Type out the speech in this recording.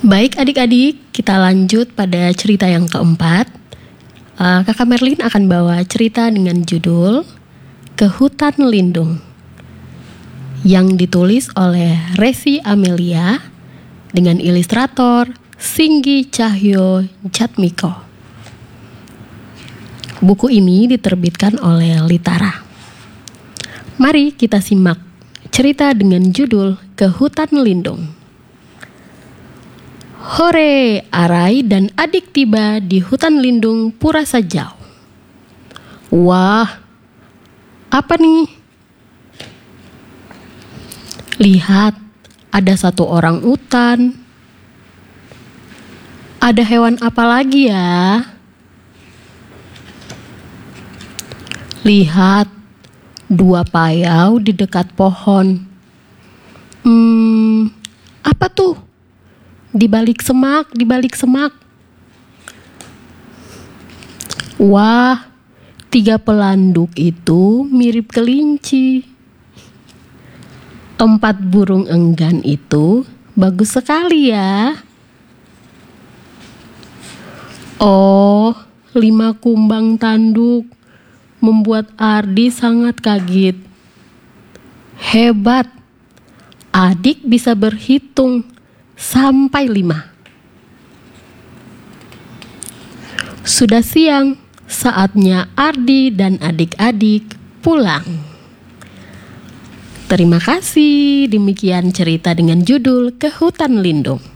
Baik adik-adik, kita lanjut pada cerita yang keempat. Kakak Merlin akan bawa cerita dengan judul Ke Hutan Lindung yang ditulis oleh Resi Amelia dengan ilustrator Singgi Cahyo Jatmiko. Buku ini diterbitkan oleh Litara. Mari kita simak cerita dengan judul Ke Hutan Lindung. Hore, Arai dan adik tiba di hutan lindung Pura Sajau. Wah, apa nih? Lihat, ada satu orang utan. Ada hewan apa lagi ya? Lihat, dua payau di dekat pohon. Apa tuh? Di balik semak. Wah, 3 pelanduk itu mirip kelinci. 4 burung enggan itu bagus sekali ya. Oh, 5 kumbang tanduk membuat Ardi sangat kaget. Hebat, adik bisa berhitung sampai 5. Sudah siang, saatnya Ardi dan adik-adik pulang. Terima kasih, demikian cerita dengan judul Ke Hutan Lindung.